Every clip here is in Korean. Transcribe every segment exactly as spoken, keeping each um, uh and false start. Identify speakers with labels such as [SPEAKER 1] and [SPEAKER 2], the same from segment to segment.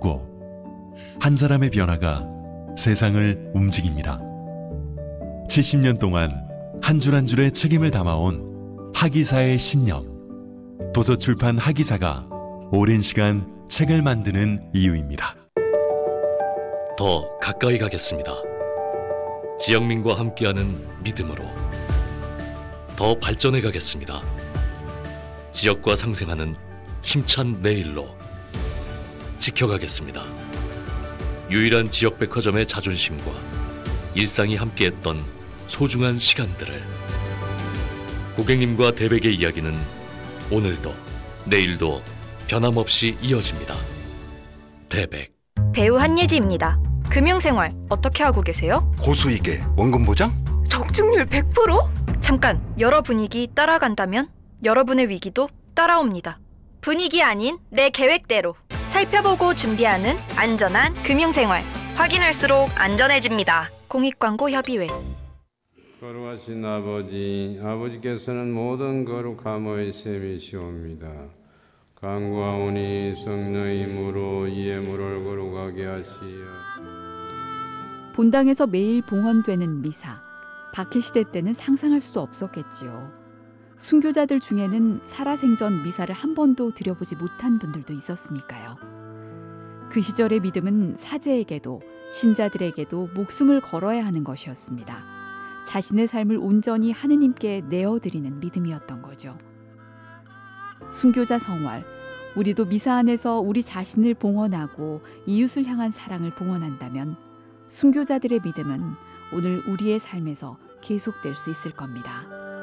[SPEAKER 1] 바꾸고 한 사람의 변화가 세상을 움직입니다. 칠십 년 동안 한 줄 한 줄의 책임을 담아온 하기사의 신념, 도서출판 하기사가 오랜 시간 책을 만드는 이유입니다.
[SPEAKER 2] 더 가까이 가겠습니다. 지영민과 함께하는 믿음으로 더 발전해 가겠습니다. 지역과 상생하는 힘찬 내일로 지켜가겠습니다. 유일한 지역 백화점의 자존심과 일상이 함께했던 소중한 시간들을 고객님과 대백의 이야기는 오늘도 내일도 변함없이 이어집니다. 대백.
[SPEAKER 3] 배우 한예지입니다. 금융생활 어떻게 하고 계세요?
[SPEAKER 4] 고수익에 원금 보장?
[SPEAKER 3] 적중률 백 퍼센트? 잠깐, 여러 분위기 따라간다면 여러분의 위기도 따라옵니다. 분위기 아닌 내 계획대로 살펴보고 준비하는 안전한 금융생활. 확인할수록 안전해집니다. 공익광고협의회.
[SPEAKER 5] 거룩하신 아버지, 아버지께서는 모든 거룩함의 셈이시옵니다. 간구하오니 성령의 힘으로 이의 물을 거룩하게 하시어.
[SPEAKER 6] 본당에서 매일 봉헌되는 미사. 박해시대 때는 상상할 수도 없었겠지요. 순교자들 중에는 살아생전 미사를 한 번도 드려보지 못한 분들도 있었으니까요. 그 시절의 믿음은 사제에게도 신자들에게도 목숨을 걸어야 하는 것이었습니다. 자신의 삶을 온전히 하느님께 내어드리는 믿음이었던 거죠. 순교자 성활, 우리도 미사 안에서 우리 자신을 봉헌하고 이웃을 향한 사랑을 봉헌한다면 순교자들의 믿음은 오늘 우리의 삶에서 계속될 수 있을 겁니다.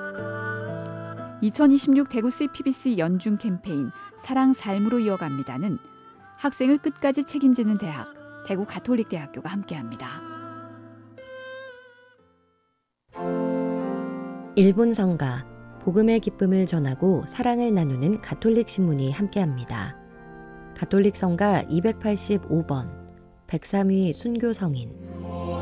[SPEAKER 6] 이천이십육 대구 씨피비씨 연중 캠페인 사랑 삶으로 이어갑니다는 학생을 끝까지 책임지는 대학, 대구 가톨릭대학교가 함께합니다.
[SPEAKER 7] 일본 성가, 복음의 기쁨을 전하고 사랑을 나누는 가톨릭 신문이 함께합니다. 가톨릭 성가 이백팔십오 번, 백삼 위 순교 성인.